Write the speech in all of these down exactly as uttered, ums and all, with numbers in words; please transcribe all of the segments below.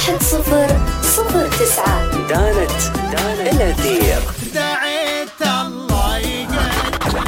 واحد صفر صفر تسعة. دانت دانت الأثير. دعيت الله يقدر.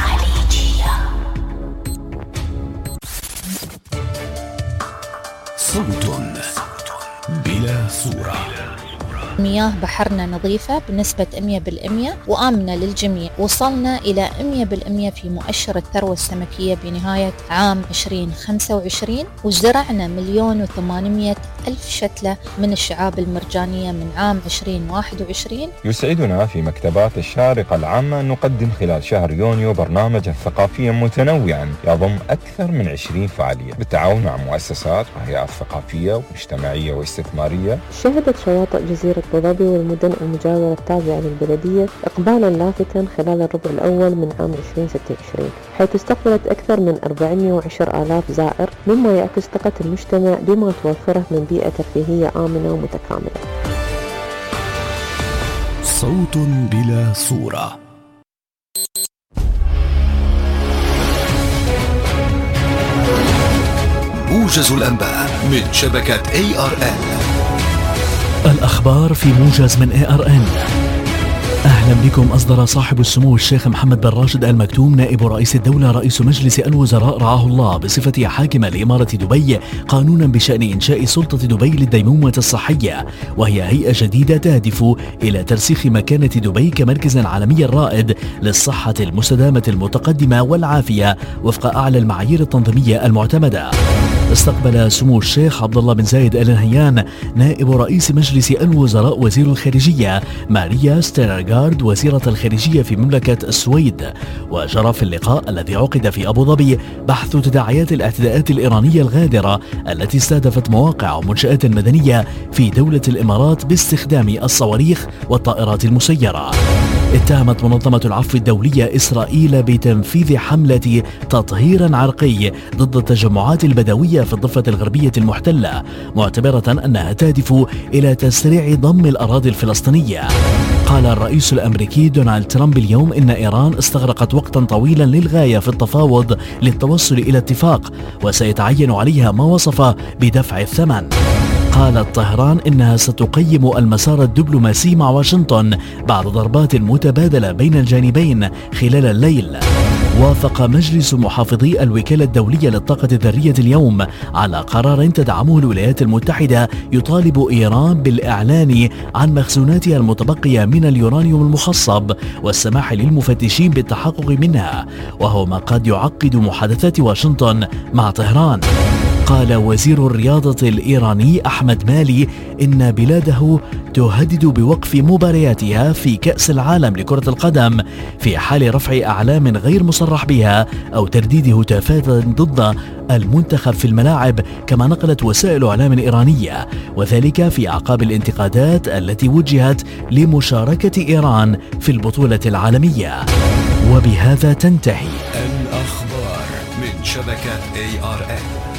صوت بلا صورة. مياه بحرنا نظيفة بنسبة مئة بالمئة وآمنة للجميع. وصلنا إلى مئة بالمئة في مؤشر الثروة السمكية بنهاية عام عشرين خمسة وعشرين، وزرعنا مليون وثمانمائة ألف شتلة من الشعاب المرجانية من عام عشرين واحد وعشرين. يسعدنا في مكتبات الشارقة العامة أن نقدم خلال شهر يونيو برنامجا ثقافيا متنوعا يضم أكثر من عشرين فعالية بالتعاون مع مؤسسات وهيئات ثقافية ومجتمعية واستثمارية. شهدت شواطئ جزيرة أبو ظبي والمدن المجاورة التابعة للبلدية إقبالا لافتا خلال الربع الأول من عام عشرين ستة وعشرين، حيث استقبلت أكثر من أربعمائة وعشرة آلاف زائر، مما يعكس ثقة المجتمع بما توفره من بيئة ترفيهية آمنة ومتكاملة. صوت بلا صورة. موجز الأنباء من شبكة إيه آر إن. الأخبار في موجز من إيه آر إن. أهلا بكم. أصدر صاحب السمو الشيخ محمد بن راشد آل مكتوم نائب رئيس الدولة رئيس مجلس الوزراء رعاه الله بصفته حاكما لإمارة دبي قانونا بشأن إنشاء سلطة دبي للديمومة الصحية، وهي هيئة جديدة تهدف إلى ترسيخ مكانة دبي كمركز عالمي رائد للصحة المستدامة المتقدمة والعافية وفق أعلى المعايير التنظيمية المعتمدة. استقبل سمو الشيخ عبد الله بن زايد آل نهيان نائب رئيس مجلس الوزراء وزير الخارجية ماريا ستيرغارد وزيرة الخارجية في مملكة السويد. وجرى في اللقاء الذي عقد في أبو ظبي بحث تداعيات الاعتداءات الإيرانية الغادرة التي استهدفت مواقع ومنشآت مدنية في دولة الإمارات باستخدام الصواريخ والطائرات المسيرة. اتهمت منظمة العفو الدولية إسرائيل بتنفيذ حملة تطهير عرقي ضد التجمعات البدوية في الضفة الغربية المحتلة، معتبرة أنها تهدف إلى تسريع ضم الأراضي الفلسطينية. قال الرئيس الأمريكي دونالد ترامب اليوم إن إيران استغرقت وقتا طويلا للغاية في التفاوض للتوصل إلى اتفاق، وسيتعين عليها ما وصف بدفع الثمن. قالت طهران إنها ستقيم المسار الدبلوماسي مع واشنطن بعد ضربات متبادلة بين الجانبين خلال الليل. وافق مجلس محافظي الوكالة الدولية للطاقة الذرية اليوم على قرار تدعمه الولايات المتحدة يطالب إيران بالإعلان عن مخزوناتها المتبقية من اليورانيوم المخصب والسماح للمفتشين بالتحقق منها، وهو ما قد يعقد محادثات واشنطن مع طهران. قال وزير الرياضة الإيراني أحمد مالي إن بلاده تهدد بوقف مبارياتها في كأس العالم لكرة القدم في حال رفع أعلام غير مصرح بها أو ترديد هتافات ضد المنتخب في الملاعب، كما نقلت وسائل إعلام إيرانية، وذلك في أعقاب الانتقادات التي وجهت لمشاركة إيران في البطولة العالمية. وبهذا تنتهي الأخبار من شبكة إيه آر إن.